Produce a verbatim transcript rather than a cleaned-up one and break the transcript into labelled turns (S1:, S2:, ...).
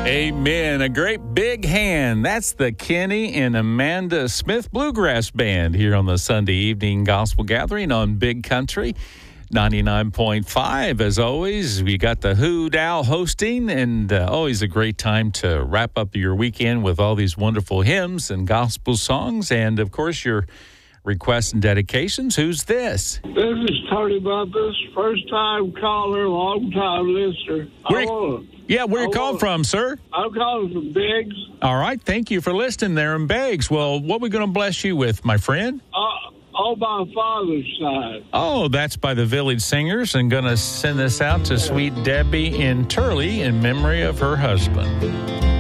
S1: Amen. A great big hand. That's the Kenny and Amanda Smith Bluegrass Band here on the Sunday evening gospel gathering on Big Country ninety-nine point five. As always, we got the Who Dow hosting, and uh, always a great time to wrap up your weekend with all these wonderful hymns and gospel songs. And, of course, your requests and dedications. Who's this?
S2: This is Tony Bumpus, first-time caller, long-time listener.
S1: Where,
S2: I wanna,
S1: yeah, where
S2: I
S1: you calling
S2: wanna,
S1: from, sir?
S2: I'm calling from Biggs.
S1: All right, thank you for listening there in Beggs. Well, what are we going to bless you with, my friend?
S2: Uh, on my father's side.
S1: Oh, that's by the Village Singers, and going to send this out to sweet Debbie in Turley in memory of her husband.